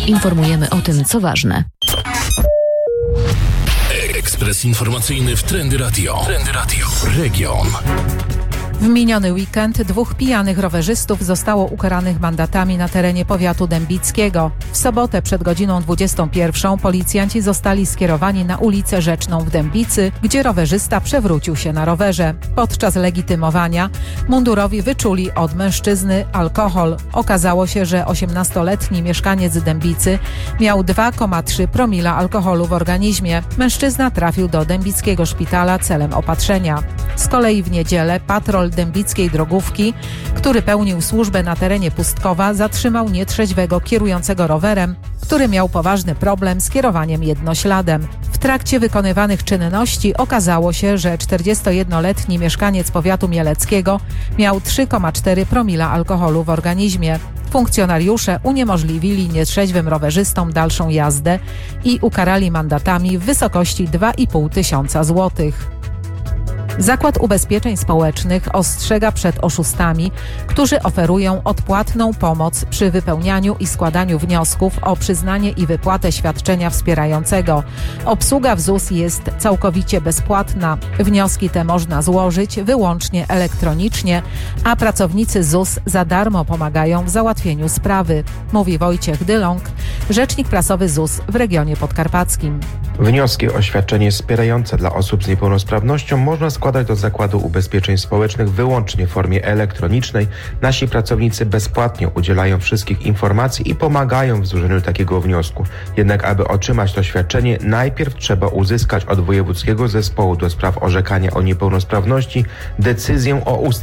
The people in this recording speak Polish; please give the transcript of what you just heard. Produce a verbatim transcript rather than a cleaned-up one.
Informujemy o tym, co ważne. Ekspres informacyjny w Trendy Radio. Trendy Radio. Region. W miniony weekend dwóch pijanych rowerzystów zostało ukaranych mandatami na terenie powiatu dębickiego. W sobotę przed godziną dwudziestą pierwszą policjanci zostali skierowani na ulicę Rzeczną w Dębicy, gdzie rowerzysta przewrócił się na rowerze. Podczas legitymowania mundurowi wyczuli od mężczyzny alkohol. Okazało się, że osiemnastoletni mieszkaniec Dębicy miał dwa przecinek trzy promila alkoholu w organizmie. Mężczyzna trafił do dębickiego szpitala celem opatrzenia. Z kolei w niedzielę patrol dębickiej drogówki, który pełnił służbę na terenie Pustkowa, zatrzymał nietrzeźwego kierującego rowerem, który miał poważny problem z kierowaniem jednośladem. W trakcie wykonywanych czynności okazało się, że czterdziestojednoletni mieszkaniec powiatu mieleckiego miał trzy przecinek cztery promila alkoholu w organizmie. Funkcjonariusze uniemożliwili nietrzeźwym rowerzystom dalszą jazdę i ukarali mandatami w wysokości dwa i pół tysiąca złotych. Zakład Ubezpieczeń Społecznych ostrzega przed oszustami, którzy oferują odpłatną pomoc przy wypełnianiu i składaniu wniosków o przyznanie i wypłatę świadczenia wspierającego. Obsługa w Z U S jest całkowicie bezpłatna. Wnioski te można złożyć wyłącznie elektronicznie, a pracownicy Z U S za darmo pomagają w załatwieniu sprawy, mówi Wojciech Dyląg, rzecznik prasowy Z U S w regionie podkarpackim. Wnioski o świadczenie wspierające dla osób z niepełnosprawnością można składać do Zakładu Ubezpieczeń Społecznych wyłącznie w formie elektronicznej. Nasi pracownicy bezpłatnie udzielają wszystkich informacji i pomagają w złożeniu takiego wniosku. Jednak aby otrzymać to świadczenie, najpierw trzeba uzyskać od Wojewódzkiego Zespołu do Spraw Orzekania o Niepełnosprawności decyzję o ustaleniu